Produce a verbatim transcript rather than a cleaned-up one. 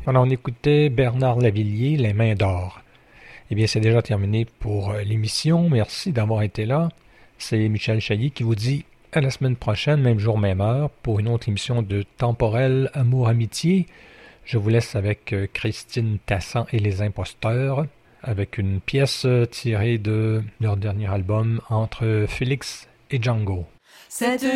Alors, on écoutait Bernard Lavillier, Les Mains d'or. Eh bien, c'est déjà terminé pour l'émission. Merci d'avoir été là. C'est Michel Chailly qui vous dit à la semaine prochaine, même jour, même heure, pour une autre émission de Temporel Amour-Amitié. Je vous laisse avec Christine Tassan et les Imposteurs, avec une pièce tirée de leur dernier album, Entre Félix et Django. Cette